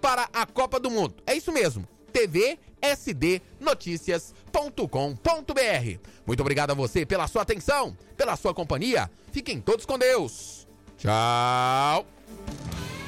para a Copa do Mundo. É isso mesmo, tvsdnoticias.com.br. Muito obrigado a você pela sua atenção, pela sua companhia. Fiquem todos com Deus. Tchau.